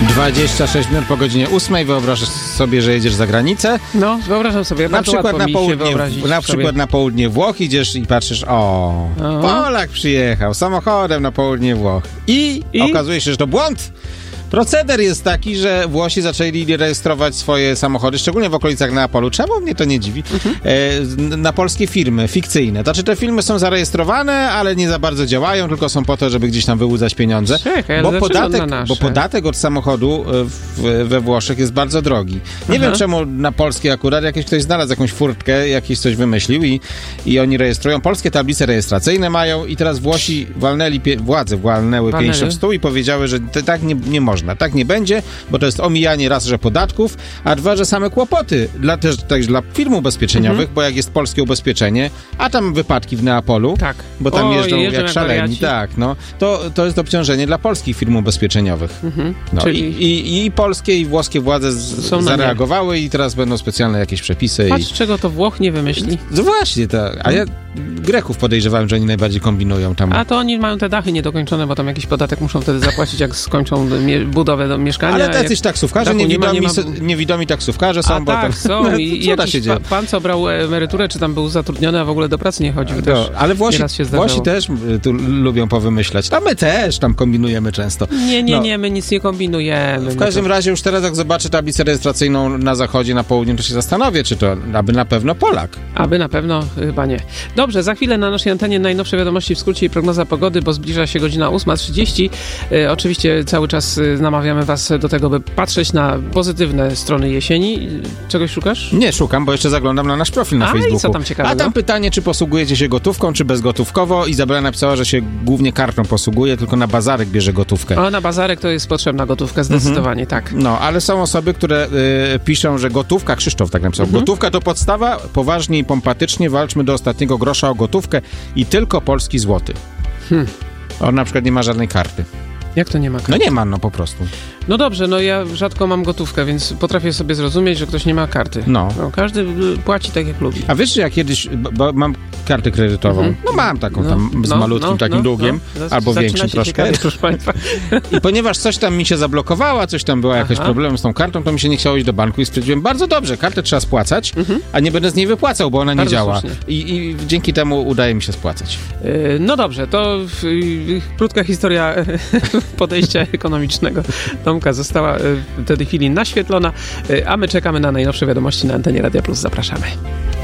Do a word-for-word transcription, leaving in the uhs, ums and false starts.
dwadzieścia sześć minut po godzinie ósmej. Wyobraź sobie, że jedziesz za granicę. No, wyobrażam sobie. Na przykład na południe, na przykład sobie. na południe Włoch idziesz i patrzysz, o, Aha. Polak przyjechał samochodem na południe Włoch. I, I okazuje się, że to błąd. Proceder jest taki, że Włosi zaczęli rejestrować swoje samochody, szczególnie w okolicach Neapolu. Czemu mnie to nie dziwi? Mhm. E, na polskie firmy fikcyjne. Znaczy te firmy są zarejestrowane, ale nie za bardzo działają, tylko są po to, żeby gdzieś tam wyłudzać pieniądze. Czekaj, bo, podatek, bo podatek od samochodu w, we Włoszech jest bardzo drogi. Nie Aha. wiem czemu na polskie akurat jakiś ktoś znalazł jakąś furtkę, jakiś coś wymyślił i, i oni rejestrują. Polskie tablice rejestracyjne mają i teraz Włosi walnęli, pie, władze walnęły pięścią w stół i powiedziały, że te, tak nie, nie można. Tak nie będzie, bo to jest omijanie raz, że podatków, a dwa, że same kłopoty dla, też, też dla firm ubezpieczeniowych, mhm. bo jak jest polskie ubezpieczenie, a tam wypadki w Neapolu, tak. bo tam o, jeżdżą, jeżdżą jak szaleni, wariaci. tak, no, to, to jest obciążenie dla polskich firm ubezpieczeniowych. Mhm. No, Czyli... i, i, I polskie, i włoskie władze z, zareagowały i teraz będą specjalne jakieś przepisy. Patrz, i... czego to Włoch nie wymyśli. No właśnie, tak. A ja Greków podejrzewałem, że oni najbardziej kombinują tam. A to oni mają te dachy niedokończone, bo tam jakiś podatek muszą wtedy zapłacić, jak skończą budowę do mieszkania. Ale jacyś taksówkarze, niewidomi, nie ma, nie ma... niewidomi taksówkarze są, a bo tak, tam... są i co jakiś się dzieje? Pa, pan, co brał emeryturę, czy tam był zatrudniony, a w ogóle do pracy nie chodził, no, też ale Włosi, nieraz się Włosi też tu lubią powymyślać. A my też tam kombinujemy często. Nie, nie, no. nie, my nic nie kombinujemy. W każdym to... razie już teraz, jak zobaczę tablicę rejestracyjną na zachodzie, na południu, to się zastanowię, czy to aby na pewno Polak. Aby na pewno chyba nie. Dobrze, za chwilę na naszej antenie najnowsze wiadomości w skrócie i prognoza pogody, bo zbliża się godzina ósma trzydzieści. E, oczywiście cały czas namawiamy was do tego, by patrzeć na pozytywne strony jesieni. Czegoś szukasz? Nie szukam, bo jeszcze zaglądam na nasz profil na A, Facebooku. I co tam ciekawego? A tam pytanie, czy posługujecie się gotówką, czy bezgotówkowo. Izabela napisała, że się głównie kartą posługuje, tylko na bazarek bierze gotówkę. O, na bazarek to jest potrzebna gotówka, zdecydowanie, mhm. tak. No, ale są osoby, które y, piszą, że gotówka, Krzysztof tak napisał, mhm. gotówka to podstawa, poważnie i pompatycznie walczmy do ostatniego grosza o gotówkę i tylko polski złoty. Hmm. On na przykład nie ma żadnej karty. Jak to nie ma karty? No nie ma, no po prostu. No dobrze, no ja rzadko mam gotówkę, więc potrafię sobie zrozumieć, że ktoś nie ma karty. No. no każdy płaci tak, jak lubi. A wiesz, że ja kiedyś, bo mam kartę kredytową, mm-hmm. no mam taką no, tam z no, malutkim no, takim no, długiem, no. albo Zaczyna większym troszkę. Ciekawie, proszę państwa. I ponieważ coś tam mi się zablokowała, coś tam była jakiś problem z tą kartą, to mi się nie chciało iść do banku i stwierdziłem, bardzo dobrze, kartę trzeba spłacać, mm-hmm. a nie będę z niej wypłacał, bo ona nie bardzo działa. I, I dzięki temu udaje mi się spłacać. Yy, no dobrze, to yy, krótka historia podejścia ekonomicznego Tomka została w tej chwili naświetlona, a my czekamy na najnowsze wiadomości na antenie Radia Plus. Zapraszamy.